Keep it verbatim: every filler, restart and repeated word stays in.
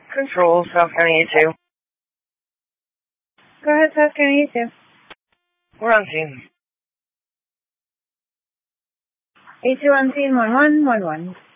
Control, South County A two. Go ahead, South County A two. We're on scene. A two on scene, one one, one one.